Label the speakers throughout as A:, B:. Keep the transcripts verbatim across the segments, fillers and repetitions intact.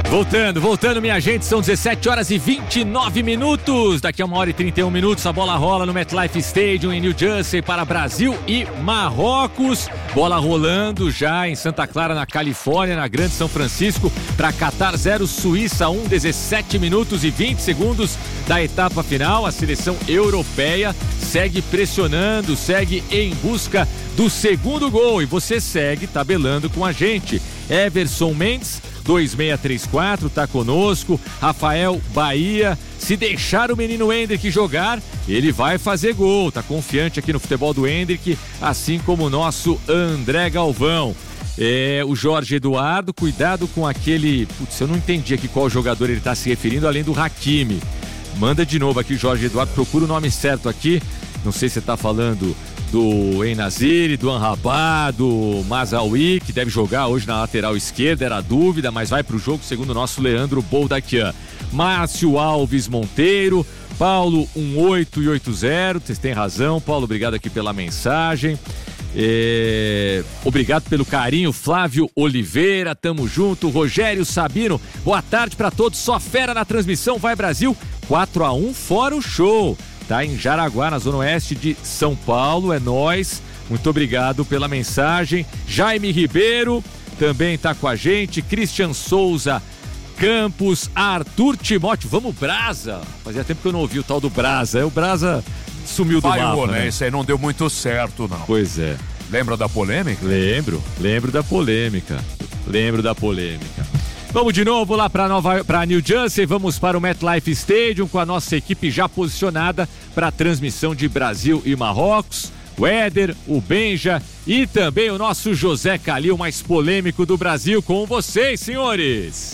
A: Voltando, voltando, minha gente, são dezessete horas e vinte e nove minutos. Daqui a uma hora e trinta e um minutos, a bola rola no MetLife Stadium em New Jersey para Brasil e Marrocos. Bola rolando já em Santa Clara, na Califórnia, na Grande São Francisco, para Catar zero, Suíça um, dezessete minutos e vinte segundos da etapa final. A seleção europeia segue pressionando, segue em busca do segundo gol. E você segue tabelando com a gente. Everson Mendes, dois seis três quatro, tá conosco. Rafael Bahia, se deixar o menino Hendrick jogar, ele vai fazer gol. Tá confiante aqui no futebol do Hendrick, assim como o nosso André Galvão. É, o Jorge Eduardo, cuidado com aquele... Putz, eu não entendi aqui qual jogador ele tá se referindo, além do Hakimi. Manda de novo aqui, Jorge Eduardo, procura o nome certo aqui. Não sei se você tá falando do Enaziri, do Anrabá, do Mazawi, que deve jogar hoje na lateral esquerda, era a dúvida, mas vai pro jogo, segundo o nosso Leandro Boldaquian. Márcio Alves Monteiro, Paulo um oito oito zero, vocês têm razão, Paulo, obrigado aqui pela mensagem. É... Obrigado pelo carinho, Flávio Oliveira, tamo junto. Rogério Sabino, boa tarde pra todos, só fera na transmissão, vai Brasil, quatro a um, fora o show. Tá em Jaraguá, na zona oeste de São Paulo, é nóis. Muito obrigado pela mensagem. Jaime Ribeiro também tá com a gente. Christian Souza Campos, Arthur Timóteo. Vamos, Brasa! Fazia tempo que eu não ouvi o tal do Brasa. É, o Brasa sumiu do
B: Falhou,
A: mapa,
B: né?
A: né?
B: Isso aí não deu muito certo, não.
A: Pois é.
B: Lembra da polêmica?
A: Lembro, lembro da polêmica. Lembro da polêmica. Vamos de novo lá para Nova, para New Jersey, vamos para o MetLife Stadium com a nossa equipe já posicionada para a transmissão de Brasil e Marrocos. O Éder, o Benja e também o nosso José Calil, mais polêmico do Brasil, com vocês, senhores.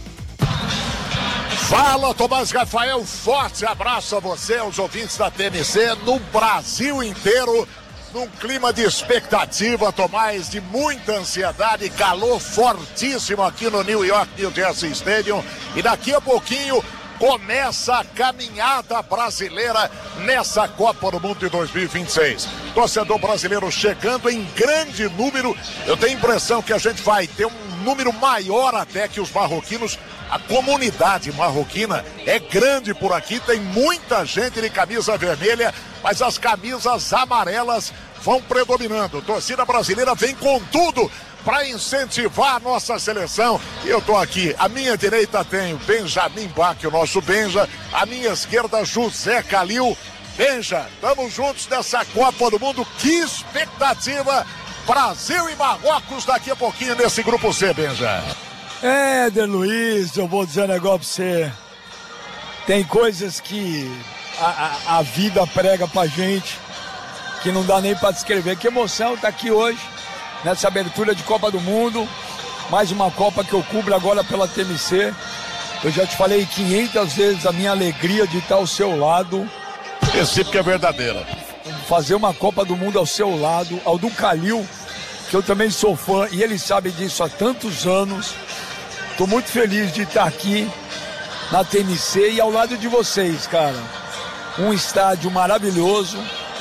C: Fala, Tomás Rafael, forte abraço a você, aos ouvintes da T N C, no Brasil inteiro. Num clima de expectativa, Tomás, de muita ansiedade, calor fortíssimo aqui no New York, New Jersey Stadium. E daqui a pouquinho começa a caminhada brasileira nessa Copa do Mundo de dois mil e vinte e seis. Torcedor brasileiro chegando em grande número. Eu tenho a impressão que a gente vai ter um número maior até que os marroquinos. A comunidade marroquina é grande por aqui, tem muita gente de camisa vermelha, mas as camisas amarelas vão predominando. Torcida brasileira vem com tudo para incentivar a nossa seleção. E eu tô aqui, à minha direita tenho Benjamin Bach, o nosso Benja, à minha esquerda José Calil. Benja, estamos juntos nessa Copa do Mundo, que expectativa! Brasil e Marrocos daqui a pouquinho nesse grupo C, Benja.
D: Éder Luiz, eu vou dizer um negócio pra você. Tem coisas que a, a, a vida prega pra gente que não dá nem pra descrever. Que emoção tá aqui hoje, nessa abertura de Copa do Mundo. Mais uma Copa que eu cubro agora pela T M C. Eu já te falei quinhentas vezes a minha alegria de estar ao seu lado.
C: Recíproca é verdadeira.
D: Fazer uma Copa do Mundo ao seu lado, ao do Calil, que eu também sou fã, e ele sabe disso há tantos anos. Tô muito feliz de estar aqui na T N C e ao lado de vocês, cara. Um estádio maravilhoso.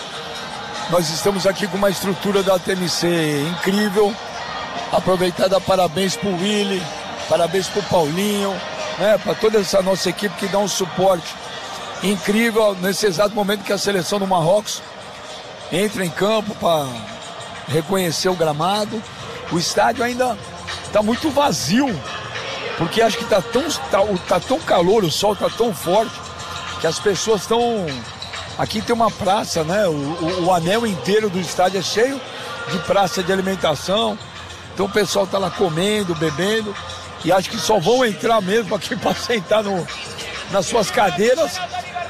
D: Nós estamos aqui com uma estrutura da T N C incrível. Aproveitar dar parabéns pro Willy, parabéns pro Paulinho, né, para toda essa nossa equipe que dá um suporte incrível nesse exato momento que a seleção do Marrocos entra em campo para reconhecer o gramado. O estádio ainda está muito vazio, porque acho que está tão, tá, tá tão calor, o sol está tão forte, que as pessoas estão... Aqui tem uma praça, né? O, o, o anel inteiro do estádio é cheio de praça de alimentação. Então o pessoal está lá comendo, bebendo, e acho que só vão entrar mesmo aqui para sentar no, nas suas cadeiras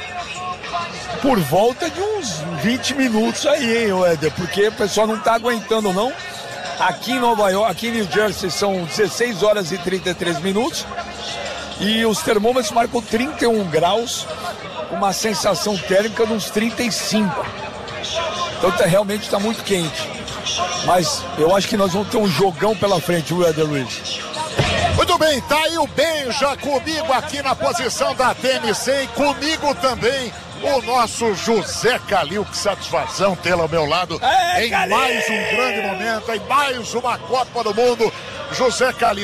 D: por volta de uns vinte minutos aí, hein, Éder? Porque o pessoal não está aguentando, não. Aqui em Nova York, aqui em New Jersey, são dezesseis horas e trinta e três minutos. E os termômetros marcam trinta e um graus, com uma sensação térmica de uns trinta e cinco. Então tá, realmente está muito quente. Mas eu acho que nós vamos ter um jogão pela frente, o Éder Luiz.
C: Muito bem, tá aí o Benja comigo aqui na posição da T N C e comigo também o nosso José Calil. Que satisfação tê-lo ao meu lado
D: é,
C: em
D: Calil!
C: Mais um grande momento, em mais uma Copa do Mundo. José Calil,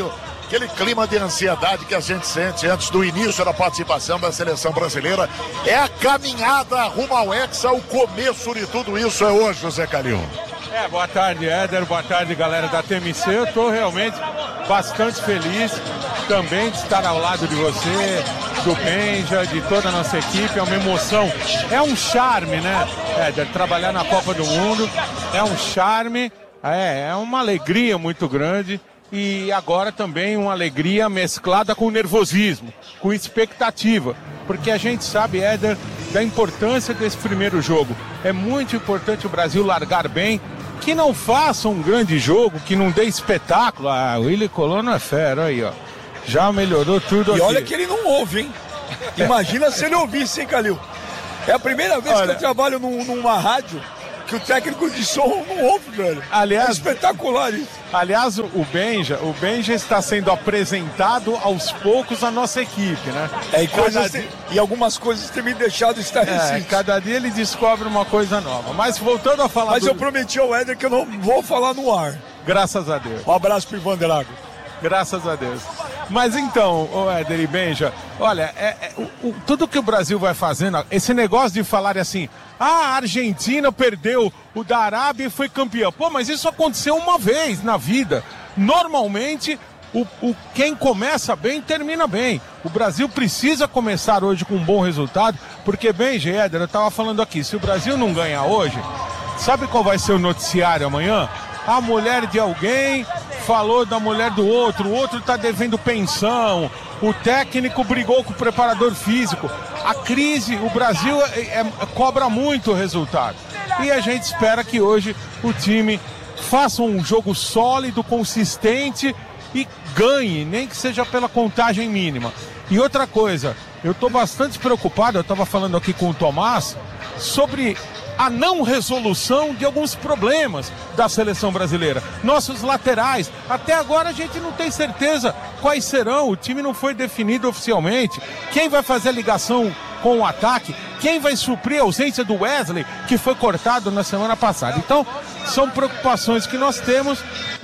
C: aquele clima de ansiedade que a gente sente antes do início da participação da seleção brasileira. É a caminhada rumo ao Hexa, o começo de tudo isso é hoje, José Calil.
E: É, boa tarde, Éder, boa tarde, galera da T M C. Eu estou realmente bastante feliz também de estar ao lado de você, do Benja, de toda a nossa equipe. É uma emoção, é um charme, né, Éder? Trabalhar na Copa do Mundo é um charme, é, é uma alegria muito grande. E agora também uma alegria mesclada com nervosismo, com expectativa. Porque a gente sabe, Éder, da importância desse primeiro jogo. É muito importante o Brasil largar bem, que não faça um grande jogo, que não dê espetáculo. Ah, o Willy Colon é fera, aí, ó. Já melhorou tudo
D: e
E: aqui.
D: E olha que ele não ouve, hein? Imagina se ele ouvisse, hein, Calil? É a primeira vez olha... que eu trabalho num, numa rádio que o técnico de som não ouve, velho.
E: Aliás,
D: é espetacular isso.
E: Aliás, o Benja, o Benja está sendo apresentado aos poucos à nossa equipe, né?
D: É, e, coisas dia... e algumas coisas têm me deixado estarrecido.
E: É, cada dia ele descobre uma coisa nova. Mas voltando a falar...
D: Mas
E: do...
D: eu prometi ao Éder que eu não vou falar no ar.
E: Graças a Deus.
D: Um abraço pro Ivan Drago.
E: Graças a Deus. Mas então, ô Éder e Benja, olha, é, é, o, o, tudo que o Brasil vai fazendo, esse negócio de falar assim, ah, a Argentina perdeu o da Arábia e foi campeã. Pô, mas isso aconteceu uma vez na vida. Normalmente, o, o, quem começa bem, termina bem. O Brasil precisa começar hoje com um bom resultado, porque, Benja e Éder, eu tava falando aqui, se o Brasil não ganhar hoje, sabe qual vai ser o noticiário amanhã? A mulher de alguém falou da mulher do outro, o outro está devendo pensão, o técnico brigou com o preparador físico. A crise, o Brasil é, é, cobra muito o resultado. E a gente espera que hoje o time faça um jogo sólido, consistente e ganhe, nem que seja pela contagem mínima. E outra coisa, eu estou bastante preocupado, eu estava falando aqui com o Tomás, sobre a não resolução de alguns problemas da seleção brasileira. Nossos laterais, até agora a gente não tem certeza quais serão, o time não foi definido oficialmente. Quem vai fazer a ligação com o ataque? Quem vai suprir a ausência do Wesley, que foi cortado na semana passada? Então, são preocupações que nós temos,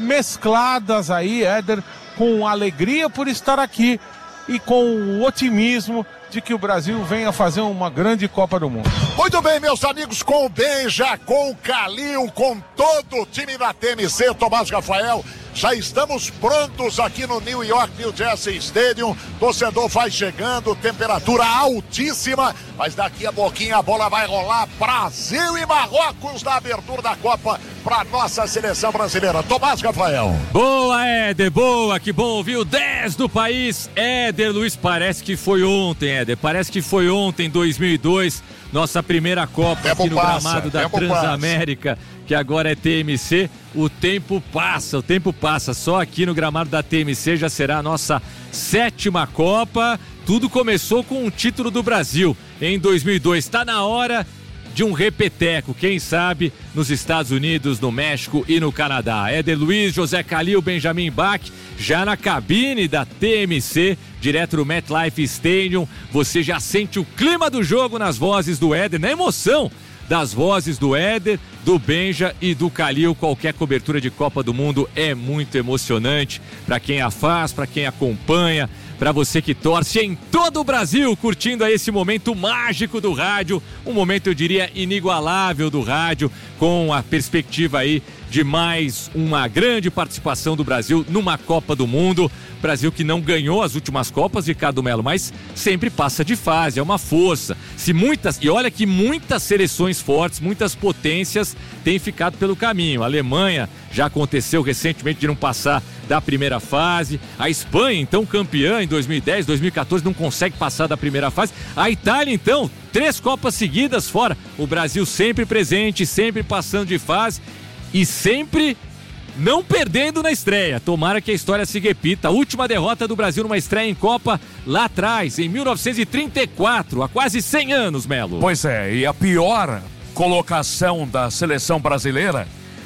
E: mescladas aí, Éder, com alegria por estar aqui e com o otimismo de que o Brasil venha fazer uma grande Copa do Mundo.
C: Muito bem, meus amigos, com o Benja, com o Calil, com todo o time da T M C, Tomás Rafael, já estamos prontos aqui no New York, New Jersey Stadium. Torcedor vai chegando, temperatura altíssima, mas daqui a pouquinho a bola vai rolar. Brasil e Marrocos na abertura da Copa para nossa seleção brasileira. Tomás Rafael.
A: Boa, Éder, boa, que bom ouvir o dez do país. Éder Luiz, parece que foi ontem, Éder, parece que foi ontem, dois mil e dois, nossa primeira Copa
C: tempo
A: aqui no
C: passa,
A: gramado da Transamérica, passa. Que agora é T M C. O tempo passa, o tempo passa. Só aqui no gramado da T M C já será a nossa sétima Copa. Tudo começou com um título do Brasil em dois mil e dois. Está na hora de um repeteco, quem sabe nos Estados Unidos, no México e no Canadá. Éder Luiz, José Calil, Benjamin Bach, já na cabine da T M C, direto do MetLife Stadium. Você já sente o clima do jogo nas vozes do Éder, na emoção das vozes do Éder, do Benja e do Calil. Qualquer cobertura de Copa do Mundo é muito emocionante para quem a faz, para quem acompanha, para você que torce em todo o Brasil, curtindo a esse momento mágico do rádio, um momento, eu diria, inigualável do rádio, com a perspectiva aí de mais uma grande participação do Brasil numa Copa do Mundo. Brasil que não ganhou as últimas Copas, Ricardo Melo, mas sempre passa de fase, é uma força. Se muitas, e olha que muitas seleções fortes, muitas potências têm ficado pelo caminho. A Alemanha já aconteceu recentemente de não passar da primeira fase. A Espanha, então campeã em dois mil e dez, dois mil e quatorze, não consegue passar da primeira fase. A Itália, então, três Copas seguidas fora. O Brasil sempre presente, sempre passando de fase e sempre não perdendo na estreia. Tomara que a história se repita. A última derrota do Brasil numa estreia em Copa lá atrás, em mil novecentos e trinta e quatro, há quase cem anos, Melo.
B: Pois é, e a pior colocação da seleção brasileira,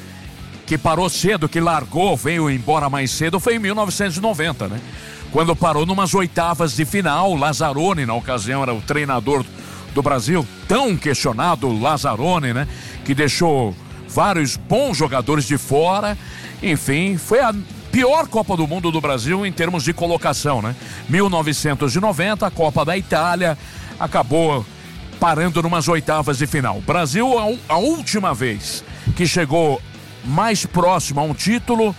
B: que parou cedo, que largou, veio embora mais cedo, foi em mil novecentos e noventa, né? Quando parou numas oitavas de final. Lazzaroni, na ocasião, era o treinador do Brasil, tão questionado, Lazzaroni, né? Que deixou vários bons jogadores de fora. Enfim, foi a pior Copa do Mundo do Brasil em termos de colocação, né? mil novecentos e noventa, a Copa da Itália, acabou parando numas oitavas de final. Brasil, a, a última vez que chegou mais próximo a um título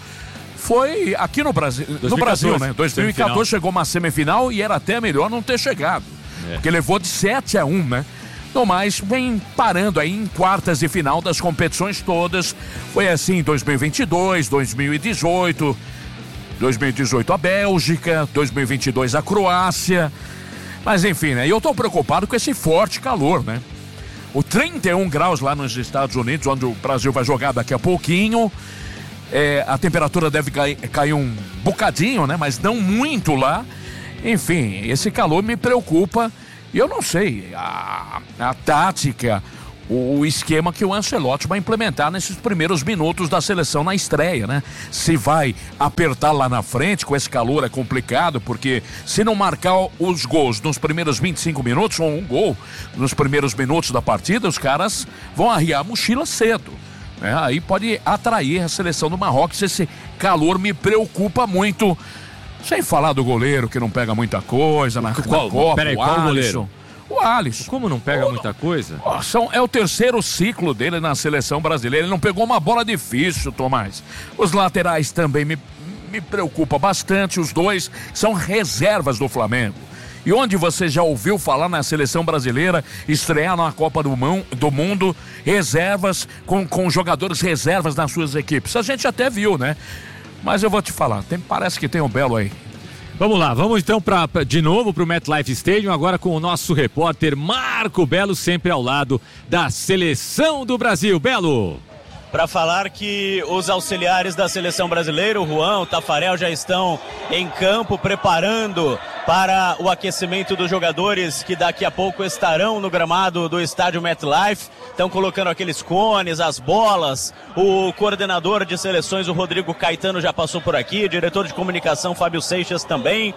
B: foi aqui no Brasil, no Brasil, né? dois mil e quatorze chegou uma semifinal e era até melhor não ter chegado, é. porque levou de sete a um, né? No mais, vem parando aí em quartas de final das competições todas. Foi assim em dois mil e vinte e dois, dois mil e dezoito, dois mil e dezoito a Bélgica, dois mil e vinte e dois a Croácia. Mas enfim, né? Eu tô preocupado com esse forte calor, né? O trinta e um graus lá nos Estados Unidos, onde o Brasil vai jogar daqui a pouquinho. É, a temperatura deve cair, cair um bocadinho, né? Mas não muito lá. Enfim, esse calor me preocupa. E eu não sei a, a tática, o, o esquema que o Ancelotti vai implementar nesses primeiros minutos da seleção na estreia, né? Se vai apertar lá na frente, com esse calor é complicado, porque se não marcar os gols nos primeiros vinte e cinco minutos, ou um gol nos primeiros minutos da partida, os caras vão arriar a mochila cedo. É, aí pode atrair a seleção do Marrocos. Esse calor me preocupa muito. Sem falar do goleiro que não pega muita coisa na,
A: qual,
B: na Copa.
A: Peraí, qual
B: Alisson.
A: goleiro?
B: O Alisson.
A: Como não pega
B: o,
A: muita coisa?
B: Ó, são, é o terceiro ciclo dele na seleção brasileira. Ele não pegou uma bola difícil, Tomás. Os laterais também me, me preocupam bastante. Os dois são reservas do Flamengo. E onde você já ouviu falar na seleção brasileira estrear na Copa do, mão, do Mundo reservas com, com jogadores reservas nas suas equipes? A gente até viu, né? Mas eu vou te falar, tem, parece que tem um Belo aí.
A: Vamos lá, vamos então pra, pra, de novo para o MetLife Stadium, agora com o nosso repórter Marco Belo, sempre ao lado da seleção do Brasil. Belo!
F: Para falar que os auxiliares da seleção brasileira, o Juan, o Tafarel, já estão em campo preparando para o aquecimento dos jogadores que daqui a pouco estarão no gramado do estádio MetLife. Estão colocando aqueles cones, as bolas. O coordenador de seleções, o Rodrigo Caetano, já passou por aqui. O diretor de comunicação, Fábio Seixas, também.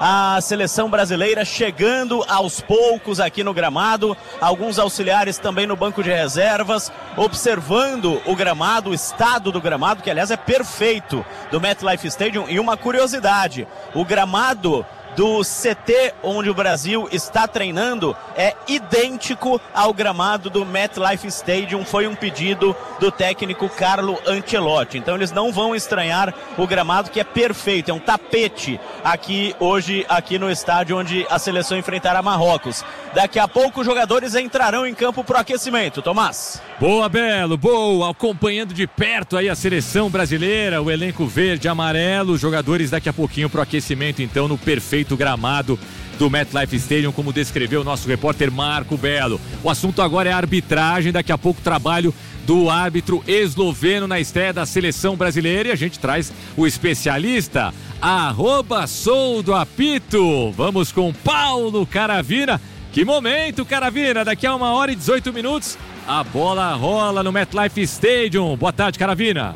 F: A seleção brasileira chegando aos poucos aqui no gramado. Alguns auxiliares também no banco de reservas, observando o gramado, o estado do gramado, que aliás é perfeito, do MetLife Stadium. E uma curiosidade, o gramado do C T onde o Brasil está treinando é idêntico ao gramado do MetLife Stadium. Foi um pedido do técnico Carlo Ancelotti. Então eles não vão estranhar o gramado, que é perfeito, é um tapete aqui hoje, aqui no estádio onde a seleção enfrentará Marrocos. Daqui a pouco os jogadores entrarão em campo para o aquecimento. Tomás.
A: Boa, Belo, boa, acompanhando de perto aí a seleção brasileira, o elenco verde e amarelo, os jogadores daqui a pouquinho para o aquecimento, então, no perfeito gramado do MetLife Stadium, como descreveu o nosso repórter Marco Belo. O assunto agora é a arbitragem, daqui a pouco o trabalho do árbitro esloveno na estreia da seleção brasileira, e a gente traz o especialista, arroba sou do apito. Vamos com Paulo Caravina. Que momento, Caravina, daqui a uma hora e dezoito minutos, a bola rola no MetLife Stadium. Boa tarde, Caravina.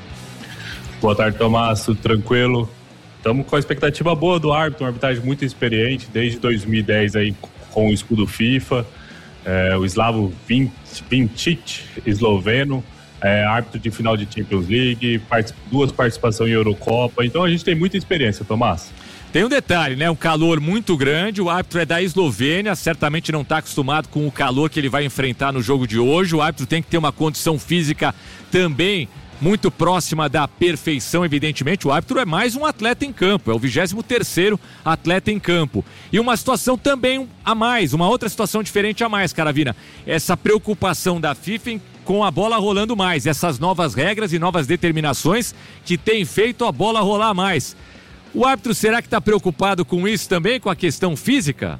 G: Boa tarde, Tomás, tudo tranquilo? Estamos com a expectativa boa do árbitro, uma arbitragem muito experiente, desde dois mil e dez aí com o escudo FIFA, é, o Slavo Vincic, esloveno, é, árbitro de final de Champions League, part- duas participações em Eurocopa, então a gente tem muita experiência, Tomás.
A: Tem um detalhe, né? Um calor muito grande, o árbitro é da Eslovênia, certamente não está acostumado com o calor que ele vai enfrentar no jogo de hoje. O árbitro tem que ter uma condição física também muito próxima da perfeição, evidentemente. O árbitro é mais um atleta em campo, é o vigésimo terceiro atleta em campo. E uma situação também a mais, uma outra situação diferente a mais, Caravina. Essa preocupação da FIFA com a bola rolando mais, essas novas regras e novas determinações que têm feito a bola rolar mais. O árbitro, será que está preocupado com isso também, com a questão física?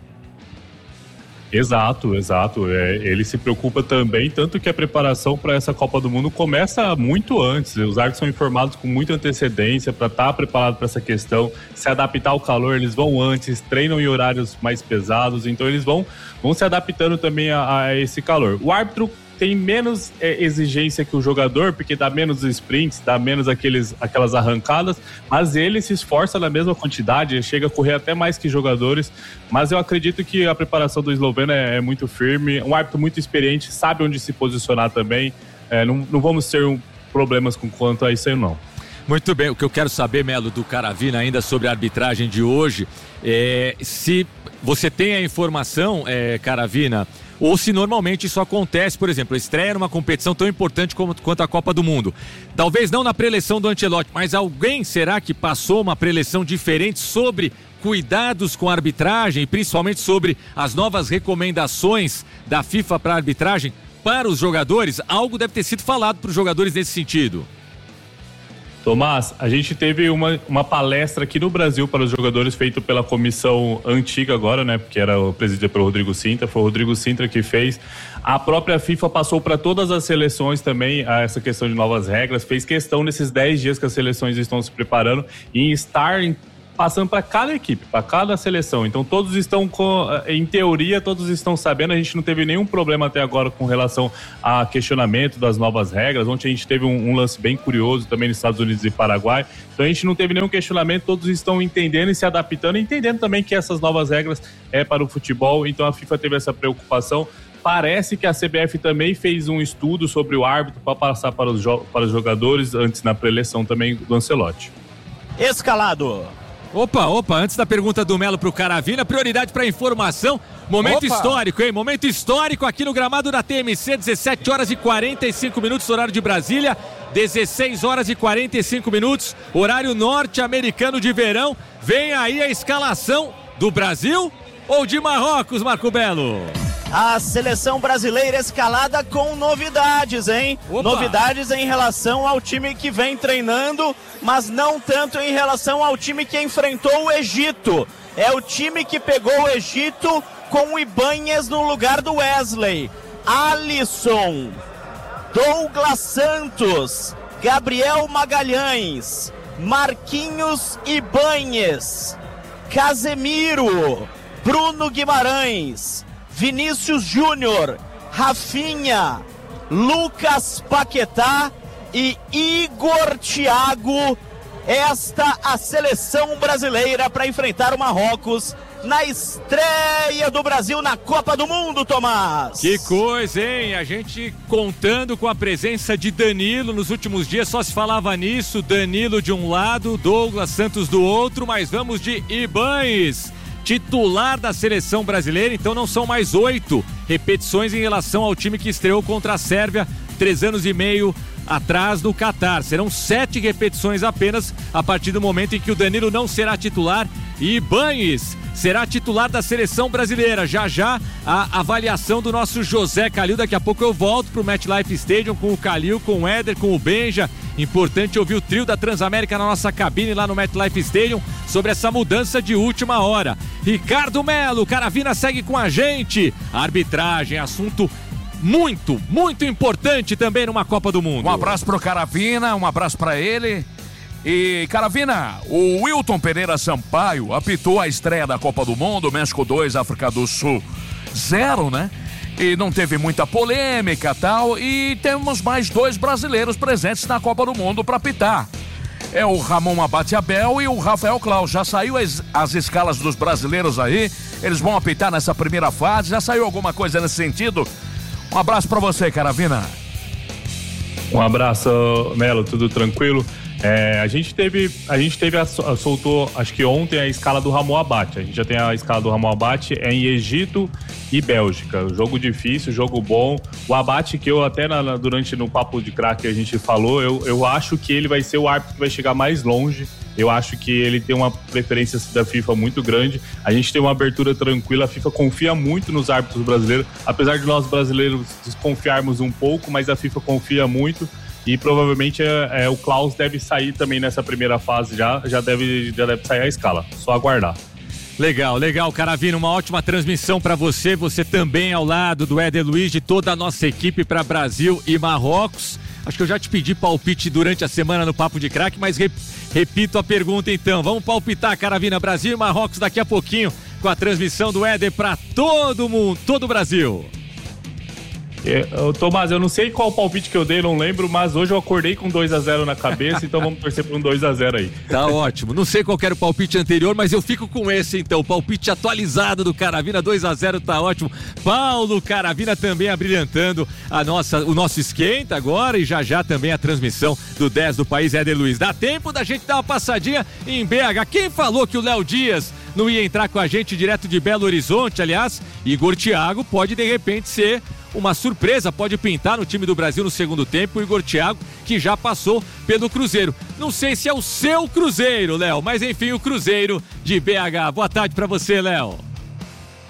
G: Exato, exato. É, ele se preocupa também, tanto que a preparação para essa Copa do Mundo começa muito antes. Os árbitros são informados com muita antecedência para estar tá preparado para essa questão, se adaptar ao calor, eles vão antes, treinam em horários mais pesados, então eles vão, vão se adaptando também a, a esse calor. O árbitro tem menos é, exigência que o jogador, porque dá menos sprints, dá menos aqueles, aquelas arrancadas, mas ele se esforça na mesma quantidade, ele chega a correr até mais que jogadores, mas eu acredito que a preparação do esloveno é, é muito firme, um árbitro muito experiente, sabe onde se posicionar também, é, não, não vamos ter um, problemas com quanto a isso aí não.
A: Muito bem, o que eu quero saber, Melo, do Caravina ainda sobre a arbitragem de hoje, é se você tem a informação, é, Caravina, ou se normalmente isso acontece, por exemplo, a estreia numa competição tão importante como, quanto a Copa do Mundo. Talvez não na preleção do Ancelotti, mas alguém será que passou uma preleção diferente sobre cuidados com a arbitragem e principalmente sobre as novas recomendações da FIFA para a arbitragem para os jogadores? Algo deve ter sido falado para os jogadores nesse sentido.
G: Tomás, a gente teve uma, uma palestra aqui no Brasil para os jogadores feita pela comissão antiga agora, né? Porque era o presidida pelo Rodrigo Sintra, foi o Rodrigo Sintra que fez. A própria FIFA passou para todas as seleções também a essa questão de novas regras, fez questão nesses dez dias que as seleções estão se preparando em estar em passando para cada equipe, para cada seleção. Então todos estão, com, em teoria, todos estão sabendo. A gente não teve nenhum problema até agora com relação a questionamento das novas regras. Ontem a gente teve um, um lance bem curioso também nos Estados Unidos e Paraguai. Então a gente não teve nenhum questionamento, todos estão entendendo e se adaptando, e entendendo também que essas novas regras é para o futebol. Então a FIFA teve essa preocupação. Parece que a C B F também fez um estudo sobre o árbitro para passar para os, jo- para os jogadores antes na pré-eleição também do Ancelotti.
F: Escalado.
A: Opa, opa, antes da pergunta do Melo pro Caravina, prioridade para informação, momento opa. histórico, hein? Momento histórico aqui no gramado da T M C, dezessete horas e quarenta e cinco minutos, horário de Brasília, dezesseis horas e quarenta e cinco minutos, horário norte-americano de verão. Vem aí a escalação do Brasil ou de Marrocos, Marco Belo?
F: A seleção brasileira escalada com novidades, hein? Opa. Novidades em relação ao time que vem treinando, mas não tanto em relação ao time que enfrentou o Egito. É o time que pegou o Egito com o Ibanez no lugar do Wesley. Alisson, Douglas Santos, Gabriel Magalhães, Marquinhos Ibanez, Casemiro, Bruno Guimarães, Vinícius Júnior, Rafinha, Lucas Paquetá e Igor Thiago. Esta a seleção brasileira para enfrentar o Marrocos na estreia do Brasil na Copa do Mundo, Tomás.
A: Que coisa, hein? A gente contando com a presença de Danilo nos últimos dias, só se falava nisso, Danilo de um lado, Douglas Santos do outro, mas vamos de Ibanez, titular da seleção brasileira. Então não são mais oito repetições em relação ao time que estreou contra a Sérvia três anos e meio atrás no Catar. Serão sete repetições apenas a partir do momento em que o Danilo não será titular e Ibanez será titular da seleção brasileira. Já já a avaliação do nosso José Calil. Daqui a pouco eu volto pro MetLife Stadium com o Calil, com o Éder, com o Benja. Importante ouvir o trio da Transamérica na nossa cabine lá no MetLife Stadium sobre essa mudança de última hora. Ricardo Melo, Caravina segue com a gente. Arbitragem, assunto muito, muito importante também numa Copa do Mundo.
B: Um abraço pro Caravina, um abraço pra ele. E, Caravina, o Wilton Pereira Sampaio apitou a estreia da Copa do Mundo, México dois, África do Sul zero, né? E não teve muita polêmica e tal, e temos mais dois brasileiros presentes na Copa do Mundo para apitar. É o Ramon Abate Abel e o Rafael Claus. Já saiu as, as escalas dos brasileiros aí, eles vão apitar nessa primeira fase. Já saiu alguma coisa nesse sentido? Um abraço pra você, Caravina.
G: Um abraço, Melo, tudo tranquilo? É, a gente teve, a gente teve a, a, soltou, acho que ontem, a escala do Ramon Abate. A gente já tem a escala do Ramon Abate, é em Egito e Bélgica. Jogo difícil, jogo bom. O Abate, que eu até na, na, durante no papo de craque a gente falou, eu, eu acho que ele vai ser o árbitro que vai chegar mais longe. Eu acho que ele tem uma preferência da FIFA muito grande. A gente tem uma abertura tranquila. A FIFA confia muito nos árbitros brasileiros. Apesar de nós brasileiros desconfiarmos um pouco, mas a FIFA confia muito. E provavelmente é, é, o Klaus deve sair também nessa primeira fase já. Já deve, já deve sair a escala. Só aguardar.
A: Legal, legal, Caravina, uma ótima transmissão para você, você também ao lado do Éder Luiz, de toda a nossa equipe para Brasil e Marrocos. Acho que eu já te pedi palpite durante a semana no Papo de Craque, mas rep- repito a pergunta então. Vamos palpitar, Caravina, Brasil e Marrocos daqui a pouquinho com a transmissão do Éder para todo mundo, todo o Brasil.
G: É, Tomás, eu não sei qual palpite que eu dei, não lembro, mas hoje eu acordei com dois a zero na cabeça, então vamos torcer por um dois a zero aí.
A: Tá ótimo. Não sei qual era o palpite anterior, mas eu fico com esse então. O palpite atualizado do Caravina, dois a zero, tá ótimo. Paulo Caravina também abrilhantando a nossa, o nosso esquenta agora e já já também a transmissão do dez do País, Éder Luiz. Dá tempo da gente dar uma passadinha em B H. Quem falou que o Léo Dias não ia entrar com a gente direto de Belo Horizonte? Aliás, Igor Thiago pode de repente ser uma surpresa, pode pintar no time do Brasil no segundo tempo. O Igor Thiago, que já passou pelo Cruzeiro. Não sei se é o seu Cruzeiro, Léo, mas enfim, o Cruzeiro de B H. Boa tarde pra você, Léo.